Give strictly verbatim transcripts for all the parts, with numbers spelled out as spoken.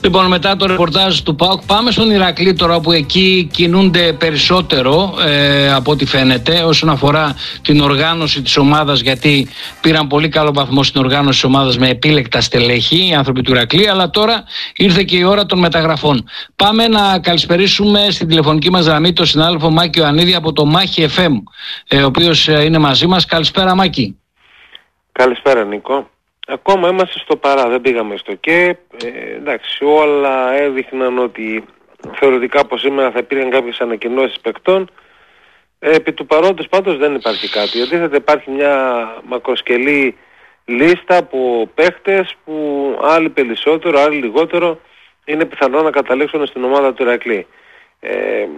Λοιπόν, μετά το ρεπορτάζ του ΠΑΟΚ πάμε στον Ηρακλή τώρα, που εκεί κινούνται περισσότερο ε, από ό,τι φαίνεται όσον αφορά την οργάνωση της ομάδας, γιατί πήραν πολύ καλό βαθμό στην οργάνωση της ομάδας με επίλεκτα στελέχη οι άνθρωποι του Ηρακλή, αλλά τώρα ήρθε και η ώρα των μεταγραφών. Πάμε να καλησπερίσουμε στην τηλεφωνική μας γραμμή τον συνάδελφο Μάκη Ιωαννίδη από το Μάχη εφ εμ, ε, ο οποίος ε, είναι μαζί μας. Καλησπέρα, Μάκη. Καλησπέρα, Νίκο. Ακόμα είμαστε στο παρά, δεν πήγαμε στο ΚΕΠ. Ε, εντάξει, όλα έδειχναν ότι θεωρητικά από σήμερα θα υπήρχαν κάποιες ανακοινώσεις παικτών. Ε, επί του παρόντος πάντως δεν υπάρχει κάτι. Αντίθετα υπάρχει μια μακροσκελή λίστα από παίχτες που άλλοι περισσότερο, άλλοι λιγότερο είναι πιθανό να καταλήξουν στην ομάδα του Ηρακλή. Ε,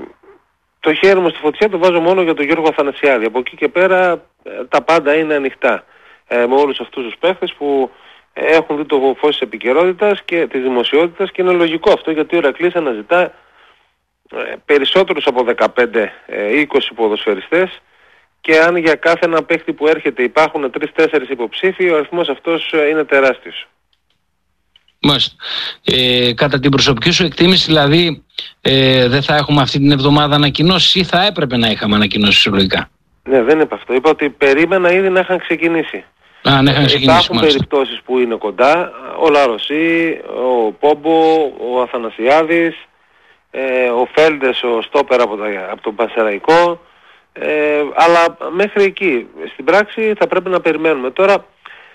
το χέρι μου στη φωτιά το βάζω μόνο για τον Γιώργο Αθανασιάδη. Από εκεί και πέρα ε, τα πάντα είναι ανοιχτά. Ε, με όλους αυτούς τους παίχτες που έχουν δει το φως της επικαιρότητας και της δημοσιότητας, και είναι λογικό αυτό, γιατί ο Ηρακλής αναζητά ε, περισσότερους από δεκαπέντε είκοσι ποδοσφαιριστές, και αν για κάθε ένα παίχτη που έρχεται υπάρχουν τρεις τέσσερις υποψήφοι, ο αριθμός αυτός ε, είναι τεράστιος. Μάλιστα. Ε, κατά την προσωπική σου εκτίμηση, δηλαδή ε, δεν θα έχουμε αυτή την εβδομάδα ανακοινώσεις, ή θα έπρεπε να είχαμε ανακοινώσεις λογικά? Ναι, δεν είπα αυτό. Είπα ότι περίμενα ήδη να είχαν ξεκινήσει. Α, ναι, είχαν ξεκινήσει. Υπάρχουν μάλιστα. περιπτώσεις που είναι κοντά. Ο Λαροσί, ο Πόμπο, ο Αθανασιάδης, ε, ο Φέλντες, ο Στόπερ από, τα, από τον Πανσεραϊκό. Ε, αλλά μέχρι εκεί. Στην πράξη θα πρέπει να περιμένουμε. Τώρα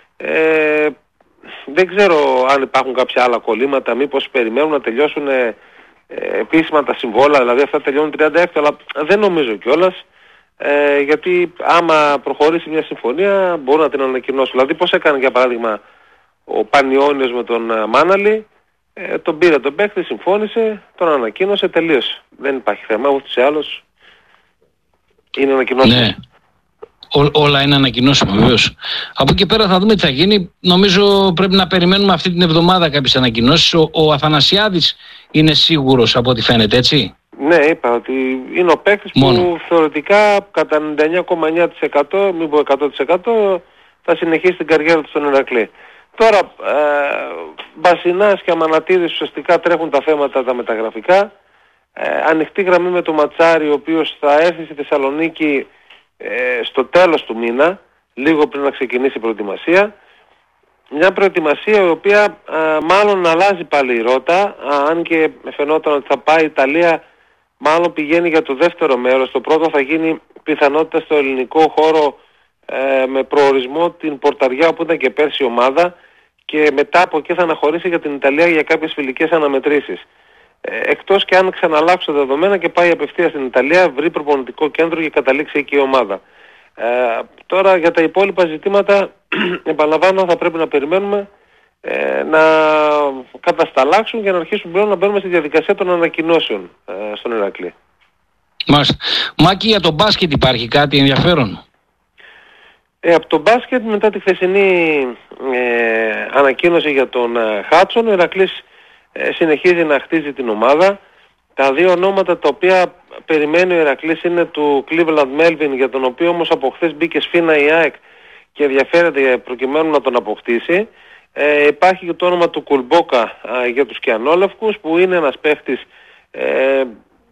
ε, δεν ξέρω αν υπάρχουν κάποια άλλα κολλήματα, μήπως περιμένουν να τελειώσουν ε, επίσημα τα συμβόλαια, δηλαδή αυτά τελειώνουν τριάντα έξι, αλλά δεν νομίζω κιόλας. Ε, γιατί άμα προχωρήσει μια συμφωνία μπορούν να την ανακοινώσουν. Δηλαδή πώς έκανε για παράδειγμα ο Πανιώνιος με τον uh, Μάναλη, ε, τον πήρε τον παίκτη, συμφώνησε, τον ανακοίνωσε, τελείωσε. Δεν υπάρχει θέμα, ούτως ή άλλως είναι ανακοινώσιμο. Ναι. Ό, όλα είναι ανακοινώσιμα βεβαίως. Από εκεί πέρα θα δούμε τι θα γίνει. Νομίζω πρέπει να περιμένουμε αυτή την εβδομάδα κάποιες ανακοινώσεις. Ο, ο Αθανασιάδης είναι σίγουρος από ό,τι φαίνεται, έτσι? Ναι, είπα ότι είναι ο παίκτης που θεωρητικά κατά ενενήντα εννιά κόμμα εννιά τοις εκατό, μην πω εκατό τοις εκατό, θα συνεχίσει την καριέρα του στον Ηρακλή. Τώρα, ε, Μπασινάς και Αμανατίδης ουσιαστικά τρέχουν τα θέματα τα μεταγραφικά. Ε, ανοιχτή γραμμή με τον Ματσάρη, ο οποίος θα έρθει στη Θεσσαλονίκη ε, στο τέλος του μήνα, λίγο πριν να ξεκινήσει η προετοιμασία. Μια προετοιμασία η οποία α, μάλλον αλλάζει πάλι η ρότα, α, αν και φαινόταν ότι θα πάει η Ιταλία, μάλλον πηγαίνει για το δεύτερο μέρος. Το πρώτο θα γίνει πιθανότητα στο ελληνικό χώρο ε, με προορισμό την Πορταριά, που ήταν και πέρσι η ομάδα, και μετά από εκεί θα αναχωρήσει για την Ιταλία για κάποιες φιλικές αναμετρήσεις. Ε, εκτός και αν ξαναλλάξουν τα δεδομένα και πάει απευθείας στην Ιταλία, βρει προπονητικό κέντρο και καταλήξει εκεί η ομάδα. Ε, τώρα για τα υπόλοιπα ζητήματα επαναλαμβάνω, θα πρέπει να περιμένουμε ε, να κατασταλάξουν για να αρχίσουν πλέον να μπαίνουμε στη διαδικασία των ανακοινώσεων ε, στον Ηρακλή. Μάλιστα. Μάκη, για το μπάσκετ υπάρχει κάτι ενδιαφέρον? Ε, από το μπάσκετ, μετά τη χθεσινή ε, ανακοίνωση για τον ε, Χάτσον, ο Ηρακλής ε, συνεχίζει να χτίζει την ομάδα. Τα δύο ονόματα τα οποία περιμένει ο Ηρακλής είναι του Cleveland Melvin, για τον οποίο όμως από χθες μπήκε σφήνα η ΑΕΚ και ενδιαφέρεται προκειμένου να τον αποκτήσει. Ε, υπάρχει και το όνομα του Κουλμπόκα ε, για τους Κιανόλευκους, που είναι ένας παίχτης ε,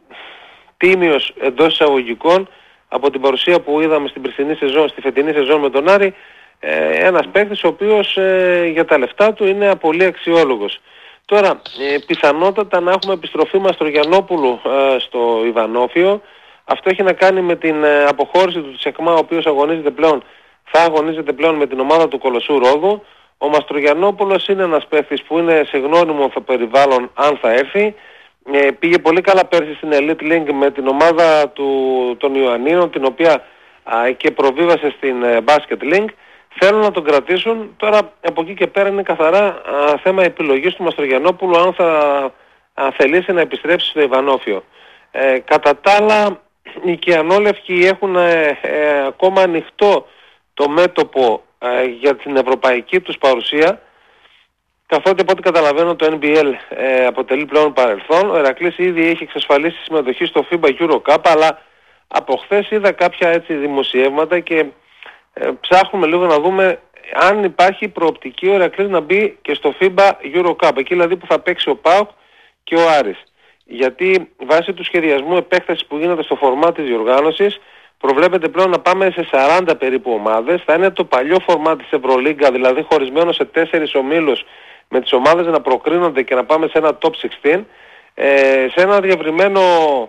τίμιος εντός εισαγωγικών από την παρουσία που είδαμε στην περσινή σεζόν, στη φετινή σεζόν με τον Άρη. Ε, ένας παίχτης ο οποίος ε, για τα λεφτά του είναι πολύ αξιόλογος. Τώρα, ε, πιθανότατα να έχουμε επιστροφή Μαστρογιαννόπουλου ε, στο Ιβανόφιο. Αυτό έχει να κάνει με την ε, αποχώρηση του Τσεκμά, ο οποίος αγωνίζεται πλέον, θα αγωνίζεται πλέον με την ομάδα του Κολοσσού Ρόδου. Ο Μαστρογιαννόπουλος είναι ένας παίχτης που είναι σε γνώριμο περιβάλλον αν θα έρθει. Ε, πήγε πολύ καλά πέρσι στην Elite League με την ομάδα του, των Ιωαννίνων, την οποία α, και προβίβασε στην ε, Basket League. Θέλουν να τον κρατήσουν. Τώρα από εκεί και πέρα είναι καθαρά α, θέμα επιλογής του Μαστρογιαννόπουλου αν θα α, θελήσει να επιστρέψει στο Ιβανόφιο. Ε, κατά τα άλλα, οι Κιανόλευκοι έχουν ε, ε, ακόμα ανοιχτό το μέτωπο ε, για την ευρωπαϊκή τους παρουσία, καθότι από ό,τι καταλαβαίνω το N B L ε, αποτελεί πλέον παρελθόν. Ο Ηρακλής ήδη έχει εξασφαλίσει συμμετοχή στο φίμπα Euro Cup, αλλά από χθες είδα κάποια έτσι δημοσιεύματα και ε, ψάχνουμε λίγο να δούμε αν υπάρχει προοπτική ο Ηρακλής να μπει και στο FIBA EuroCup, εκεί δηλαδή που θα παίξει ο ΠΑΟΚ και ο Άρης. Γιατί βάσει του σχεδιασμού επέκτασης που γίνεται στο φορμά της διοργάνωσης, προβλέπεται πλέον να πάμε σε σαράντα περίπου ομάδες. Θα είναι το παλιό φορμά της Ευρωλίγκα, δηλαδή χωρισμένο σε τέσσερις ομίλους, με τις ομάδες να προκρίνονται και να πάμε σε ένα top εξήντα. Ε, σε ένα διευρυμένο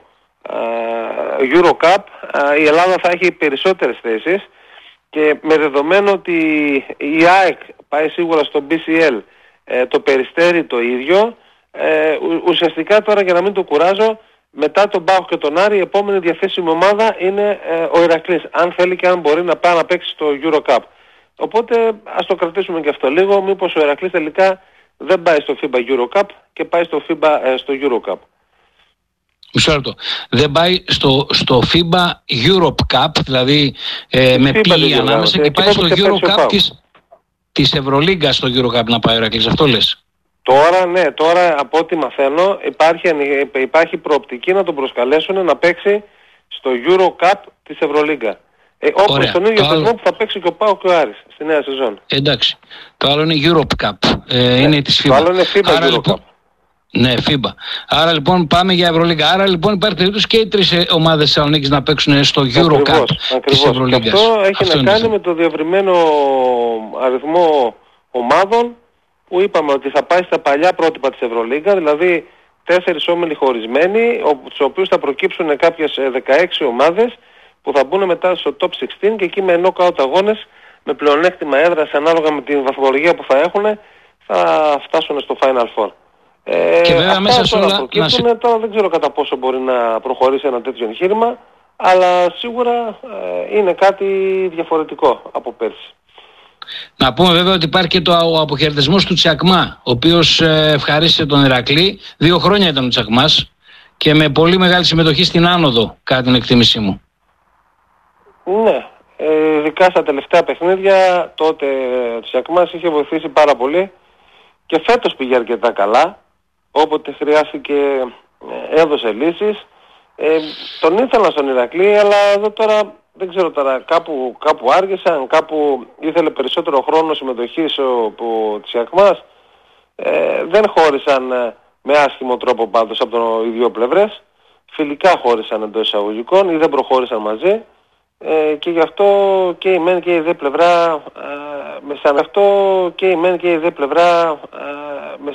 uh, EuroCup uh, η Ελλάδα θα έχει περισσότερες θέσεις, και με δεδομένο ότι η ΑΕΚ πάει σίγουρα στο μπι σι ελ, ε, το Περιστέρι το ίδιο, ε, ουσιαστικά τώρα, για να μην το κουράζω, μετά τον ΠΑΟΚ και τον Άρη η επόμενη διαθέσιμη ομάδα είναι ε, ο Ηρακλής, αν θέλει και αν μπορεί να πάει να παίξει στο EuroCup. Οπότε ας το κρατήσουμε και αυτό λίγο, μήπως ο Ηρακλής τελικά δεν πάει στο FIBA EuroCup και πάει στο, FIBA, ε, στο EuroCup. Μισό λεπτό. Δεν πάει στο, στο FIBA Europe Cup, δηλαδή ε, με πύλη ανάμεσα, και πάει στο EuroCup της, της Ευρωλίγκας, στο EuroCup να πάει ο Ηρακλής, αυτό λες? Τώρα, ναι, τώρα από ό,τι μαθαίνω υπάρχει, υπάρχει προοπτική να τον προσκαλέσουν να παίξει στο EuroCup της Ευρωλίγκα. Ε, όπως τον ίδιο θεσμό που θα παίξει και ο ΠΑΟΚ και ο Άρης στη νέα σεζόν. Εντάξει. Το άλλο είναι Europe Cup. Ε, ναι, είναι της FIBA. Το άλλο είναι FIBA Άρα, EuroCup. Λοιπόν, ναι, FIBA. Άρα λοιπόν πάμε για Ευρωλίγκα. Άρα λοιπόν υπάρχει περίπτωση και οι τρεις ομάδες της Θεσσαλονίκης να παίξουν στο EuroCup της Ευρωλίγκας. Αυτό έχει αυτό να κάνει είναι. με το διευρυμένο αριθμό ομάδων που είπαμε ότι θα πάει στα παλιά πρότυπα της Ευρωλίγκα, δηλαδή τέσσερις όμιλοι χωρισμένοι, στους οποίους θα προκύψουν κάποιες δεκαέξι ομάδες που θα μπουν μετά στο top εξήντα, και εκεί με knockout αγώνες, με πλεονέκτημα έδρας ανάλογα με την βαθμολογία που θα έχουν, θα φτάσουν στο Final Four. Ε, και βέβαια μέσα σε όλα προκύπτουν, να... τώρα δεν ξέρω κατά πόσο μπορεί να προχωρήσει ένα τέτοιο εγχείρημα, αλλά σίγουρα ε, είναι κάτι διαφορετικό από πέρσι. Να πούμε βέβαια ότι υπάρχει και το, ο αποχαιρετισμός του Τσακμά, ο οποίος ε, ευχαρίστησε τον Ηρακλή. Δύο χρόνια ήταν ο Τσακμάς και με πολύ μεγάλη συμμετοχή στην άνοδο, κατά την εκτίμησή μου. Ναι, ε, ειδικά στα τελευταία παιχνίδια τότε ο Τσακμάς είχε βοηθήσει πάρα πολύ, και φέτος πήγε αρκετά καλά, όποτε χρειάστηκε ε, έδωσε λύσεις. Ε, τον ήθελα στον Ηρακλή, αλλά εδώ τώρα δεν ξέρω τώρα, κάπου, κάπου άργησαν, κάπου ήθελε περισσότερο χρόνο συμμετοχής ο, ο Τσιακμάς. Ε, δεν χώρισαν ε, με άσχημο τρόπο πάντως από τον οι δύο πλευρές. Φιλικά χώρισαν εντός εισαγωγικών ή δεν προχώρησαν μαζί. Ε, και γι' αυτό και η μεν και η δε πλευρά, ε, με σαν αυτό και η μεν και η δε πλευρά ε,